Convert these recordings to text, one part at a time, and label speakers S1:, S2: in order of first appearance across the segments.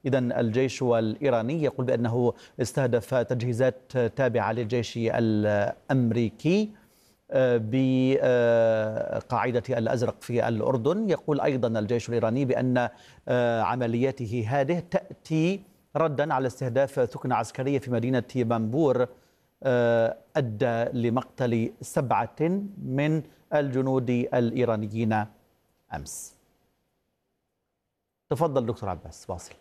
S1: إذن الجيش الإيراني يقول بأنه استهدف تجهيزات تابعة للجيش الأمريكي بقاعدة الأزرق في الأردن. يقول أيضا الجيش الإيراني بأن عملياته هذه تأتي ردا على استهداف ثكنة عسكرية في مدينة منبور أدى لمقتل 7 من الجنود الإيرانيين أمس. تفضل دكتور عباس واصل.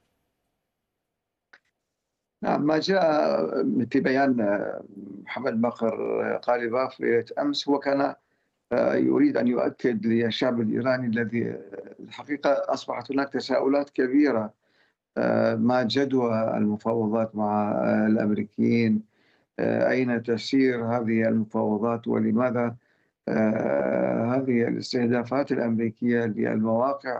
S2: نعم، ما جاء في بيان محمد باقر قالباف أمس هو كان يريد أن يؤكد للشعب الإيراني الذي الحقيقة أصبحت هناك تساؤلات كبيرة ما جدوى المفاوضات مع الأمريكيين، أين تسير هذه المفاوضات، ولماذا هذه الاستهدافات الأمريكية للمواقع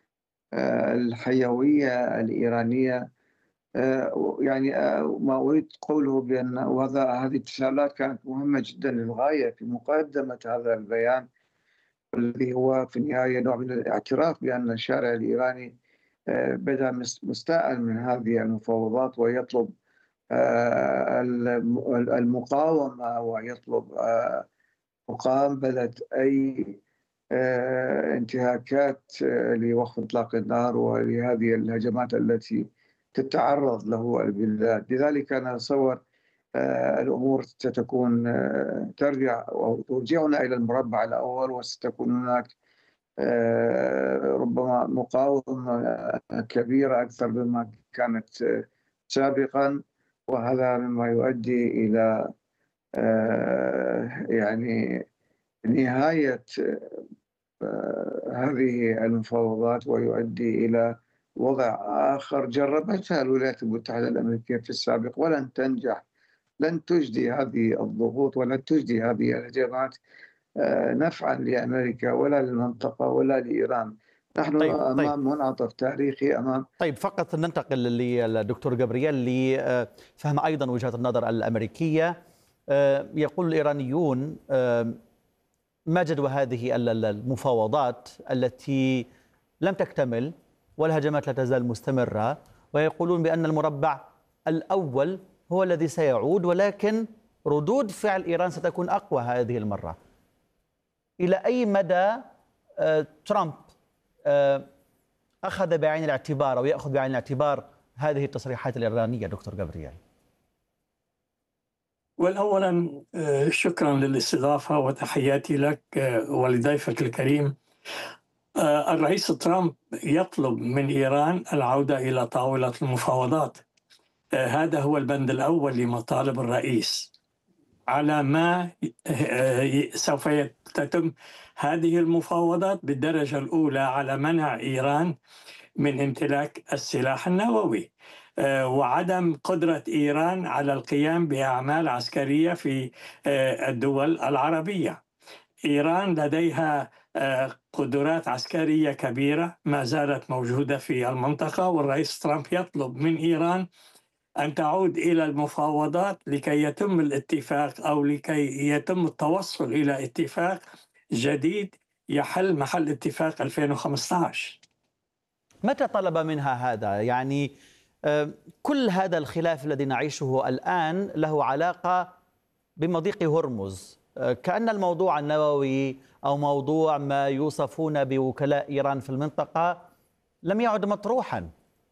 S2: الحيوية الإيرانية. يعني ما أريد قوله بأن هذه التساؤلات كانت مهمة جدا للغاية في مقدمة هذا البيان، الذي هو في النهاية نوع من الاعتراف بأن الشارع الإيراني بدأ مستاء من هذه المفاوضات ويطلب المقاومة، ويطلب مقابلة أي انتهاكات لوقف إطلاق النار ولهذه الهجمات التي تتعرض له البلاد. لذلك أنا أتصور الأمور ستكون ترجع أو ترجعنا إلى المربع الأول، وستكون هناك ربما مقاومة كبيرة أكثر مما كانت سابقا، وهذا مما يؤدي إلى يعني نهاية هذه المفاوضات، ويؤدي إلى وضع آخر جربتها الولايات المتحدة الأمريكية في السابق ولن تنجح. لن تجدي هذه الضغوط ولن تجدي هذه الهجمات نفعا لأمريكا ولا للمنطقة ولا لإيران. نحن أمام منعطف تاريخي، أمام
S1: فقط ننتقل للدكتور جابرييل لفهم أيضا وجهة النظر الأمريكية. يقول الإيرانيون ما جدوى هذه المفاوضات التي لم تكتمل والهجمات لا تزال مستمرة، ويقولون بأن المربع الأول هو الذي سيعود، ولكن ردود فعل إيران ستكون أقوى هذه المرة. إلى أي مدى ترامب أخذ بعين الاعتبار أو يأخذ بعين الاعتبار هذه التصريحات الإيرانية دكتور جابرييل؟
S3: أولا شكرا للاستضافة وتحياتي لك ولضيفك الكريم. الرئيس ترامب يطلب من إيران العودة إلى طاولة المفاوضات. هذا هو البند الأول لمطالب الرئيس. على ما سوف تتم هذه المفاوضات بالدرجة الأولى على منع إيران من امتلاك السلاح النووي، وعدم قدرة إيران على القيام بأعمال عسكرية في الدول العربية. إيران لديها قدرات عسكرية كبيرة ما زالت موجودة في المنطقة، والرئيس ترامب يطلب من إيران أن تعود إلى المفاوضات لكي يتم الاتفاق أو لكي يتم التوصل إلى اتفاق جديد يحل محل اتفاق 2015.
S1: متى طلب منها هذا؟ يعني كل هذا الخلاف الذي نعيشه الآن له علاقة بمضيق هرمز، كأن الموضوع النووي أو موضوع ما يوصفون بوكلاء إيران في المنطقة لم يعد مطروحا.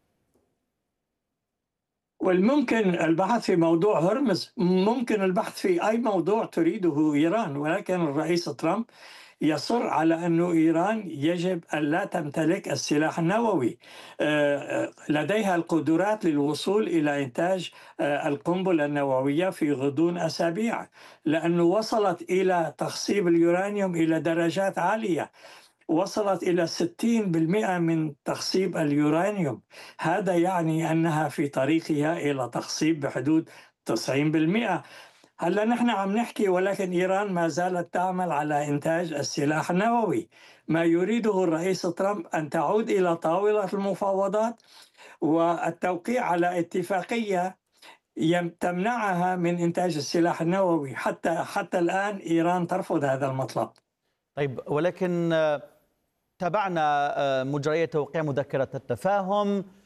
S3: والممكن البحث في موضوع هرمز، ممكن البحث في أي موضوع تريده إيران، ولكن الرئيس ترامب يصر على أن إيران يجب أن لا تمتلك السلاح النووي. لديها القدرات للوصول إلى إنتاج القنبلة النووية في غضون أسابيع، لأنه وصلت إلى تخصيب اليورانيوم إلى درجات عالية، وصلت إلى 60% من تخصيب اليورانيوم. هذا يعني أنها في طريقها إلى تخصيب بحدود 90%. هلا نحن عم نحكي، ولكن إيران ما زالت تعمل على إنتاج السلاح النووي. ما يريده الرئيس ترامب أن تعود إلى طاولة المفاوضات والتوقيع على اتفاقية تمنعها من إنتاج السلاح النووي. حتى الآن إيران ترفض هذا المطلب.
S1: ولكن تابعنا مجريات توقيع مذكرة التفاهم